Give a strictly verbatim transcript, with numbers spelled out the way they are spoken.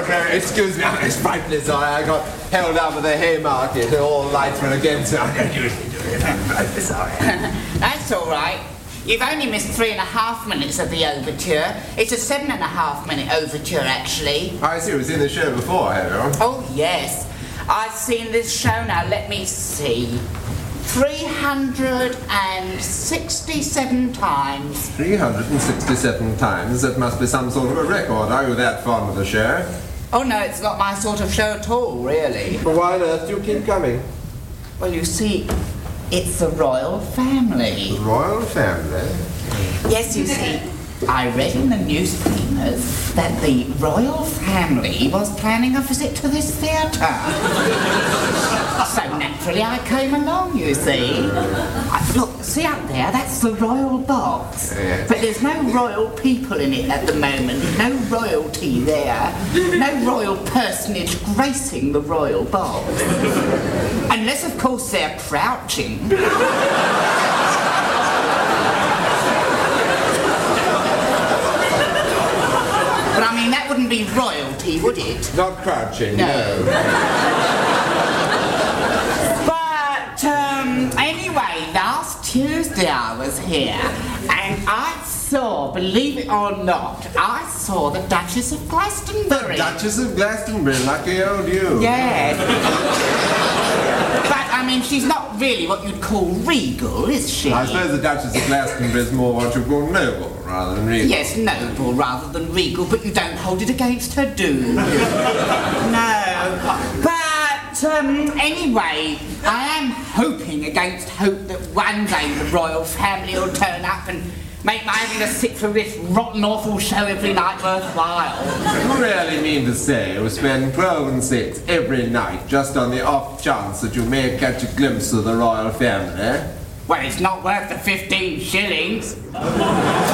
Oh, no, excuse me, I'm frightfully sorry. I got held up at the Haymarket and all the lights went against me. I can usually do it. I'm frightfully sorry. That's all right. You've only missed three and a half minutes of the overture. It's a seven and a half minute overture, actually. I see, we've seen the show before, have you? Oh, yes. I've seen this show now, let me see. three hundred sixty-seven times. three hundred sixty-seven times? That must be some sort of a record. Are you that fond of the show? Oh, no, it's not my sort of show at all, really. But why on earth do you keep coming? Well, you see, it's the royal family. The royal family? Yes, you see, I read in the newspapers that the royal family was planning a visit to this theatre. So naturally I came along, you see. I, look, see up there, that's the royal box. Yes. But there's no royal people in it at the moment. No royalty there. No royal personage gracing the royal box. Unless, of course, they're crouching. But I mean, that wouldn't be royalty, would it? Not crouching, no. No. But, um, anyway, last Tuesday I was here, and I saw, believe it or not, I saw the Duchess of Glastonbury. The Duchess of Glastonbury, lucky old you. Yeah. But, I mean, she's not really what you'd call regal, is she? I suppose the Duchess of Glastonbury is more what you call noble rather than regal. Yes, noble rather than regal, but you don't hold it against her, do you? No. But, um, anyway, I am hoping against hope that one day the royal family will turn up and make my having to sit through this rotten, awful show every night worthwhile. You really mean to say you spend twelve and six every night just on the off chance that you may catch a glimpse of the royal family? Well, it's not worth the fifteen shillings.